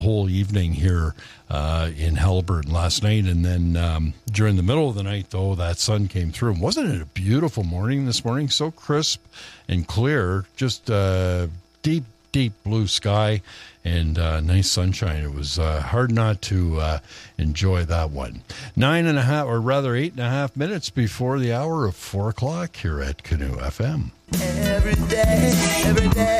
whole evening here in Haliburton last night, and then during the middle of the night, though, that sun came through. Wasn't it a beautiful morning this morning? So crisp and clear, just deep blue sky and nice sunshine. It was hard not to enjoy that one. 8.5 minutes before the hour of 4 o'clock here at Canoe FM. Every day I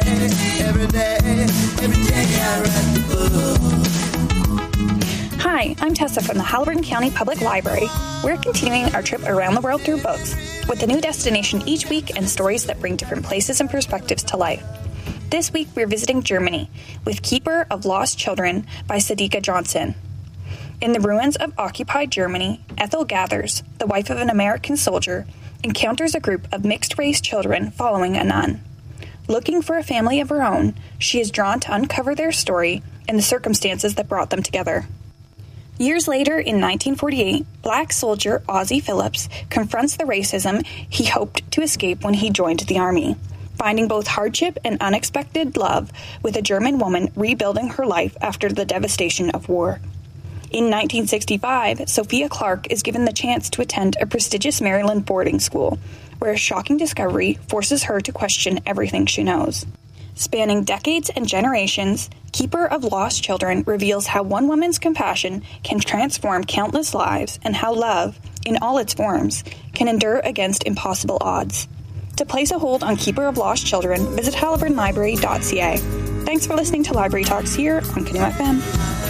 write the book. Hi, I'm Tessa from the Haliburton County Public Library. We're continuing our trip around the world through books, with a new destination each week and stories that bring different places and perspectives to life. This week we're visiting Germany with Keeper of Lost Children by Sadika Johnson. In the ruins of occupied Germany, Ethel Gathers, the wife of an American soldier, encounters a group of mixed-race children following a nun. Looking for a family of her own, she is drawn to uncover their story and the circumstances that brought them together. Years later, in 1948, black soldier Ozzie Phillips confronts the racism he hoped to escape when he joined the army, finding both hardship and unexpected love with a German woman rebuilding her life after the devastation of war. In 1965, Sophia Clark is given the chance to attend a prestigious Maryland boarding school, where a shocking discovery forces her to question everything she knows. Spanning decades and generations, Keeper of Lost Children reveals how one woman's compassion can transform countless lives and how love, in all its forms, can endure against impossible odds. To place a hold on Keeper of Lost Children, visit haliburtonlibrary.ca. Thanks for listening to Library Talks here on Canoe FM.